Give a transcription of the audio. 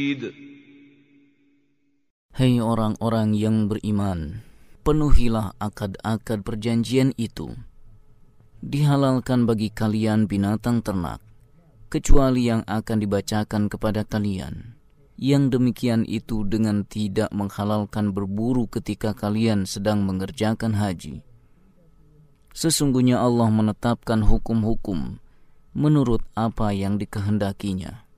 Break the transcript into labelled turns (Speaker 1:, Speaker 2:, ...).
Speaker 1: Hei orang-orang yang beriman, penuhilah akad-akad perjanjian itu. Dihalalkan bagi kalian binatang ternak, kecuali yang akan dibacakan kepada kalian. Yang demikian itu dengan tidak menghalalkan berburu ketika kalian sedang mengerjakan haji. Sesungguhnya Allah menetapkan hukum-hukum menurut apa yang dikehendakinya.